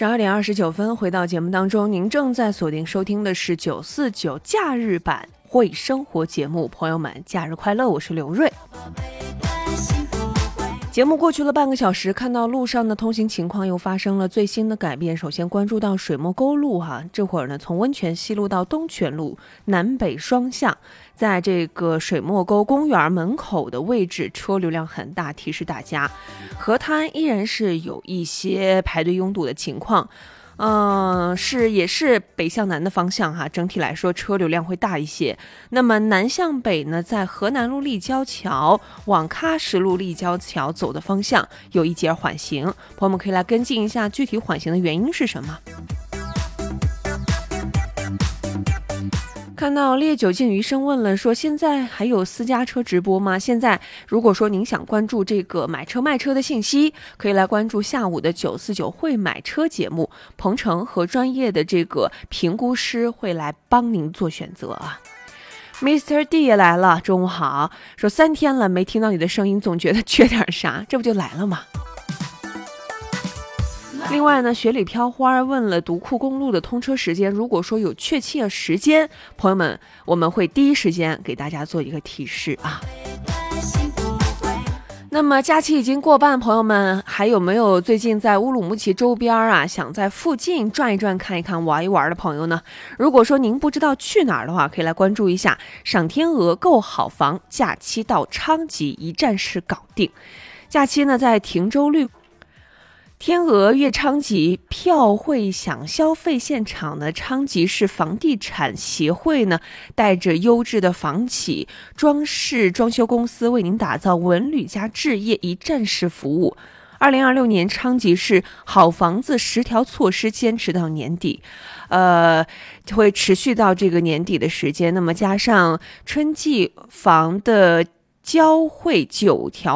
12点29分，回到节目当中，您正在锁定收听的是949假日版会生活节目。朋友们，假日快乐，我是刘瑞。节目过去了半个小时，看到路上的通行情况又发生了最新的改变。首先关注到水墨沟路这会儿呢，从温泉西路到东泉路南北双向，在这个水墨沟公园门口的位置车流量很大，提示大家河滩依然是有一些排队拥堵的情况。也是北向南的方向整体来说车流量会大一些。那么南向北呢，在河南路立交桥往喀什路立交桥走的方向有一节缓行，朋友们可以来跟进一下具体缓行的原因是什么。看到烈酒敬余生问了，说现在还有私家车直播吗？现在如果说您想关注这个买车卖车的信息，可以来关注下午的949会买车节目，鹏程和专业的这个评估师会来帮您做选择Mr. D 也来了，中午好，说3天了没听到你的声音，总觉得缺点啥，这不就来了吗？另外呢，雪里飘花问了独库公路的通车时间，如果说有确切时间，朋友们我们会第一时间给大家做一个提示那么假期已经过半，朋友们还有没有最近在乌鲁木齐周边想在附近转一转看一看玩一玩的朋友呢？如果说您不知道去哪儿的话，可以来关注一下赏天鹅购好房，假期到昌吉一站式搞定。假期呢在亭州绿天鹅粤昌吉票会享消费现场的昌吉市房地产协会呢，带着优质的房企装饰装修公司为您打造文旅加置业一站式服务。2026年昌吉市好房子10条措施坚持到年底，会持续到这个年底的时间。那么加上春季房的交汇9条